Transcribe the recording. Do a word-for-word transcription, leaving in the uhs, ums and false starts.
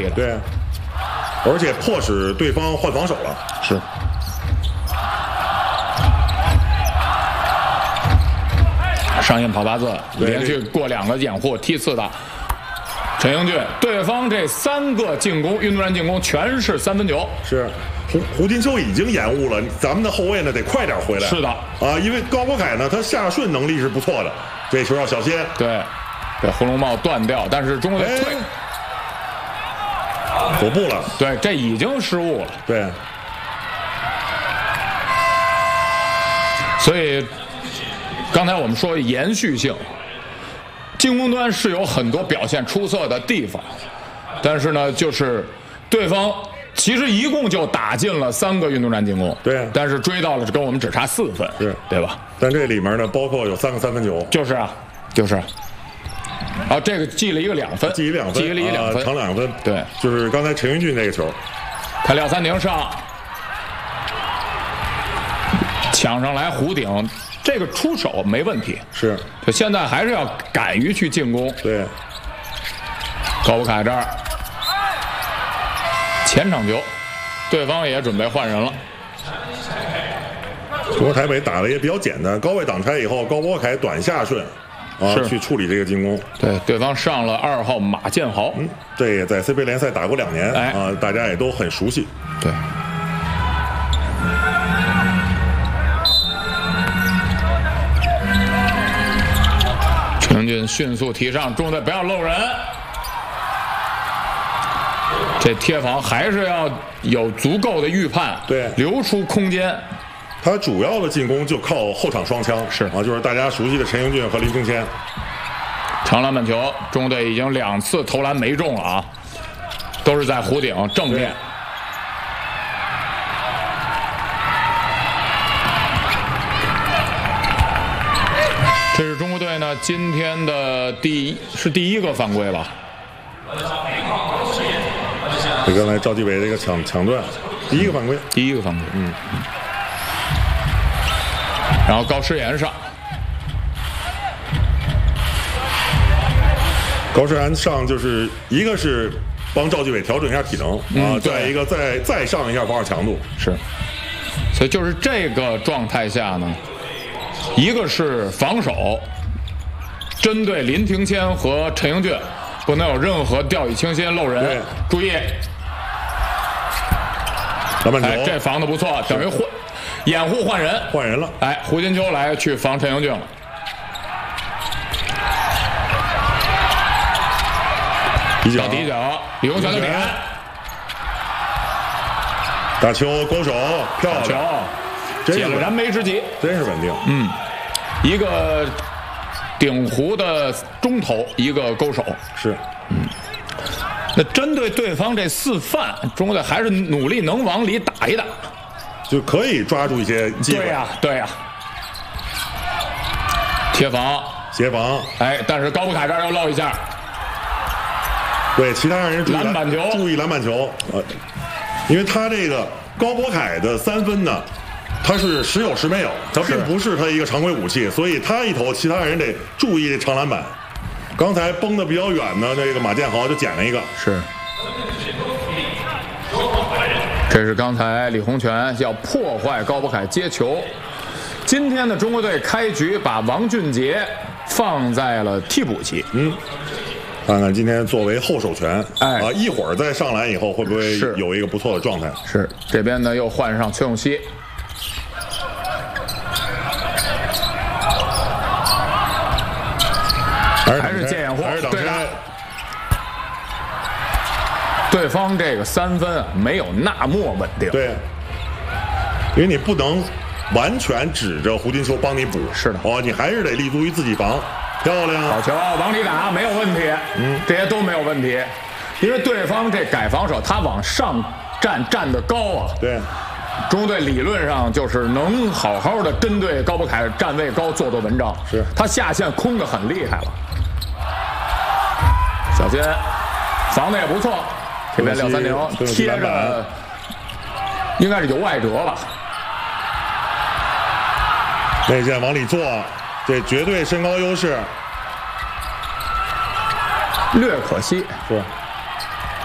的。 对，而且迫使对方换防守了。 是。上演跑八字，连续过两个掩护，梯次的陈英俊，对方这三个进攻，运动战进攻全是三分球。 是，胡胡金秋已经延误了，咱们的后卫呢得快点回来。 是的， 啊，因为高国凯呢，他下顺能力是不错的，这球要小心。 对，这红龙帽断掉，但是中国队退， 走步了。 对，这已经失误了。 对， 所以。刚才我们说延续性，进攻端是有很多表现出色的地方，但是呢，就是对方其实一共就打进了三个运动战进攻， 对， 但是追到了跟我们只差四分， 是， 对吧？ 但这里面呢，包括有三个三分球， 就是啊，就是，啊，这个记了一个两分， 记一两分， 记了一两分， 长两分， 对， 就是刚才陈英俊那个球， 看廖三宁上，抢上来弧顶。这个出手没问题， 是， 就现在还是要敢于去进攻。 对， 高博凯这儿前场球，对方也准备换人了。 中国台北打的也比较简单，高位挡拆以后，高博凯短下顺，啊，去处理这个进攻。 对，对方上了二号马建豪， 嗯，这也在 C B A 联赛打过两年，哎、啊，大家也都很熟悉。 对。陈俊迅速提上，中队不要漏人。这贴防还是要有足够的预判， 对， 留出空间。 他主要的进攻就靠后场双枪， 是啊，就是大家熟悉的陈英俊和林庭谦。 长篮板球，中队已经两次投篮没中了啊，都是在弧顶正面。这是中国队呢今天的第一是第一个犯规吧？ 这刚才赵继伟这个抢抢断，第一个犯规， 第一个犯规，嗯。然后高诗岩上， 高诗岩上就是一个是帮赵继伟调整一下体能、嗯、啊，再一个再再上一下防守强度， 是。所以就是这个状态下呢。一个是防守，针对林庭谦和陈英俊，不能有任何掉以轻心、漏人。注意， 篮板球， 哎，这防的不错，等于换掩护换人， 换人了。 哎，胡金秋来去防陈英俊了。到底角，李洪权的点， 打球勾手，漂亮， 解了燃眉之急， 真是稳定。 嗯。一个顶弧的中投，一个勾手， 是， 嗯。那针对对方这四犯，中国队还是努力能往里打一打， 就可以抓住一些机会。 对呀、啊，对呀、啊。贴防， 协防， 哎，但是高博凯这儿要漏一下。 对，其他人注意篮板球， 注意篮板球，呃，因为他这个高博凯的三分呢。他是时有时没有，他并不是他一个常规武器，所以他一投，其他人得注意这长篮板。刚才崩的比较远的这个马建豪就捡了一个， 是。这是刚才李洪权要破坏高博凯接球。今天的中国队开局把王俊杰放在了替补席， 嗯，看看今天作为后手权， 哎啊，一会儿再上来以后会不会有一个不错的状态？ 是，这边呢又换上崔永熙。还是借掩护，对的。对方这个三分啊，没有那么稳定。 对，因为你不能完全指着胡金秋帮你补。 是的， 哦，你还是得立足于自己防。漂亮， 好球，往里打没有问题。嗯，这些都没有问题，因为对方这改防守，他往上站站得高啊。 对。 中国队理论上就是能好好的针对高博凯站位高做做文章， 是他下线空的很厉害了，小心，防的也不错。这边廖三宁贴着，应该是尤爱哲吧？ 内线往里做，这绝对身高优势， 略可惜是。